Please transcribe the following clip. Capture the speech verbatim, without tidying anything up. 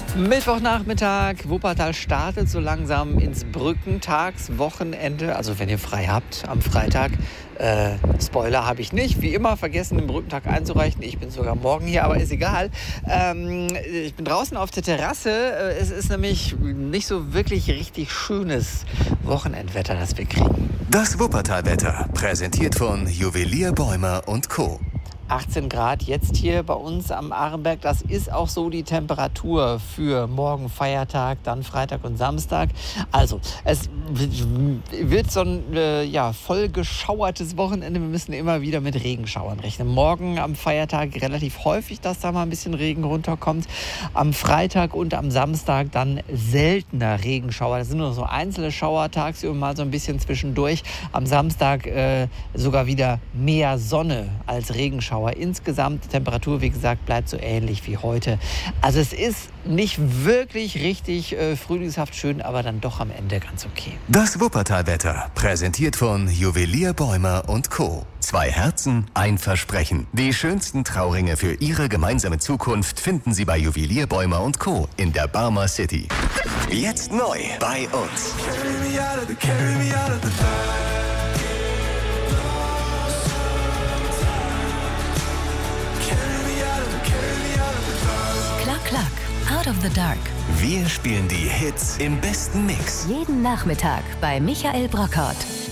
Mittwochnachmittag, Wuppertal startet so langsam ins Brückentagswochenende. Also wenn ihr frei habt am Freitag. Äh, Spoiler habe ich nicht. Wie immer vergessen, den Brückentag einzureichen. Ich bin sogar morgen hier, aber ist egal. Ähm, ich bin draußen auf der Terrasse. Äh, es ist nämlich nicht so wirklich richtig schönes Wochenendwetter, das wir kriegen. Das Wuppertal-Wetter, präsentiert von Juwelier Bäumer und Co. achtzehn Grad jetzt hier bei uns am Arenberg. Das ist auch so die Temperatur für morgen Feiertag, dann Freitag und Samstag. Also es wird so ein äh, ja, voll geschauertes Wochenende. Wir müssen immer wieder mit Regenschauern rechnen. Morgen am Feiertag relativ häufig, dass da mal ein bisschen Regen runterkommt. Am Freitag und am Samstag dann seltener Regenschauer. Das sind nur so einzelne Schauer tagsüber mal so ein bisschen zwischendurch. Am Samstag äh, sogar wieder mehr Sonne als Regenschauer. Insgesamt die Temperatur, wie gesagt, bleibt so ähnlich wie heute. Also es ist nicht wirklich richtig äh, frühlingshaft schön, aber dann doch am Ende ganz okay. Das Wuppertal-Wetter, präsentiert von Juwelier Bäumer und Co. Zwei Herzen, ein Versprechen. Die schönsten Trauringe für Ihre gemeinsame Zukunft finden Sie bei Juwelier Bäumer und Co. in der Barmer City. Jetzt neu bei uns. Klack, klack, Out of the Dark. Wir spielen die Hits im besten Mix. Jeden Nachmittag bei Michael Brockhaut.